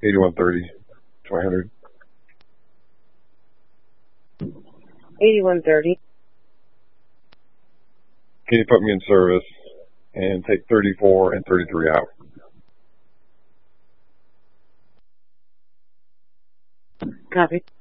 8130, 2000. 8130. Can you put me in service and take 34 and 33 out? Copy.